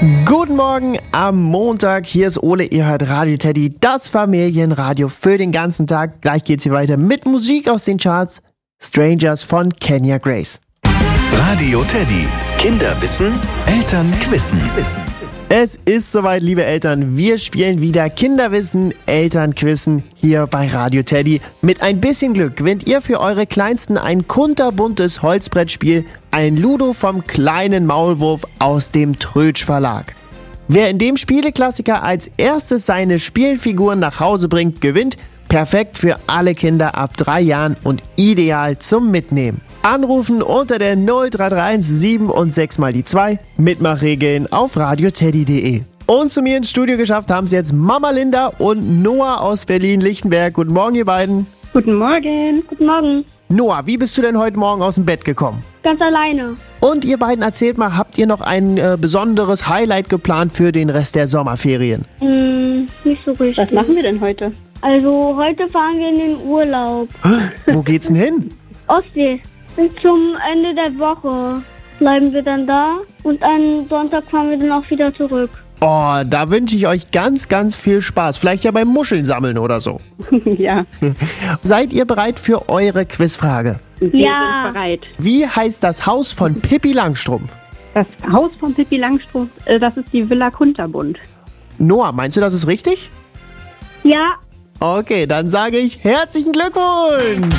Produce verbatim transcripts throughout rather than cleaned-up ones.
Guten Morgen am Montag, hier ist Ole, ihr hört Radio Teddy, das Familienradio für den ganzen Tag. Gleich geht's hier weiter mit Musik aus den Charts, Strangers von Kenya Grace. Radio Teddy, Kinder wissen, Eltern quissen. Es ist soweit, liebe Eltern, wir spielen wieder Kinderwissen, Elternquissen hier bei Radio Teddy. Mit ein bisschen Glück gewinnt ihr für eure Kleinsten ein kunterbuntes Holzbrettspiel, ein Ludo vom kleinen Maulwurf aus dem Trötsch Verlag. Wer in dem Spieleklassiker als erstes seine Spielfiguren nach Hause bringt, gewinnt. Perfekt für alle Kinder ab drei Jahren und ideal zum Mitnehmen. Anrufen unter der null drei drei eins sieben und sechs mal die zwei. Mitmachregeln auf radioteddy punkt de. Und zu mir ins Studio geschafft haben es jetzt Mama Linda und Noah aus Berlin-Lichtenberg. Guten Morgen, ihr beiden. Guten Morgen. Guten Morgen. Noah, wie bist du denn heute Morgen aus dem Bett gekommen? Ganz alleine. Und ihr beiden, erzählt mal, habt ihr noch ein äh, besonderes Highlight geplant für den Rest der Sommerferien? Hm, nicht so richtig. Was machen wir denn heute? Also heute fahren wir in den Urlaub. Wo geht's denn hin? Ostsee. Und zum Ende der Woche bleiben wir dann da und am Sonntag fahren wir dann auch wieder zurück. Oh, da wünsche ich euch ganz, ganz viel Spaß. Vielleicht ja beim Muscheln sammeln oder so. Ja. Seid ihr bereit für eure Quizfrage? Wir Ja. sind bereit. Wie heißt das Haus von Pippi Langstrumpf? Das Haus von Pippi Langstrumpf, äh, das ist die Villa Kunterbund. Noah, meinst du, das ist richtig? Ja. Okay, dann sage ich herzlichen Glückwunsch!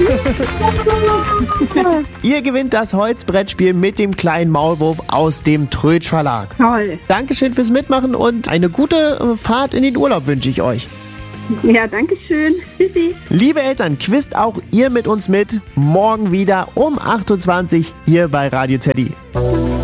Ihr gewinnt das Holzbrettspiel mit dem kleinen Maulwurf aus dem Trötsch Verlag. Toll. Dankeschön fürs Mitmachen und eine gute äh, Fahrt in den Urlaub wünsche ich euch. Ja, danke schön. Tschüssi. Liebe Eltern, quizt auch ihr mit uns mit. Morgen wieder um acht Uhr zwanzig hier bei Radio Teddy.